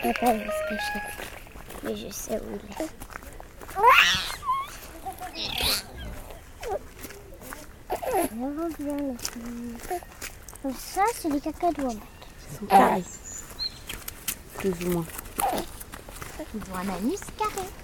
Papa va se cacher. Mais je sais où il est. On bien là. Ça, c'est les cacadous. Ils sont carrés. Plus ou moins. Ils ont un anus carré.